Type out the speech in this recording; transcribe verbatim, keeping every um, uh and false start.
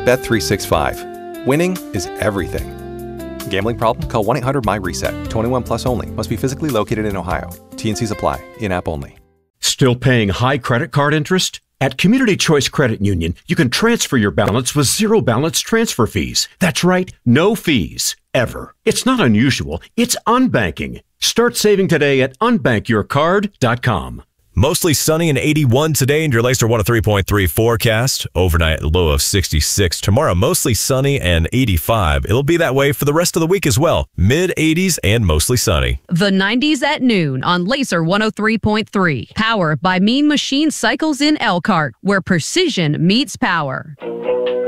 Bet three sixty-five. Winning is everything. Gambling problem? Call one eight hundred my reset. twenty-one plus only. Must be physically located in Ohio. T and C's apply. In-app only. Still paying high credit card interest? At Community Choice Credit Union, you can transfer your balance with zero balance transfer fees. That's right, no fees, ever. It's not unusual, it's unbanking. Start saving today at unbank your card dot com. Mostly sunny and eighty-one today in your Lacer one oh three point three forecast. Overnight low of sixty-six. Tomorrow, mostly sunny and eighty-five. It'll be that way for the rest of the week as well. mid eighties and mostly sunny. The nineties at noon on Lacer one oh three point three. Powered by Mean Machine Cycles in Elkhart, where precision meets power.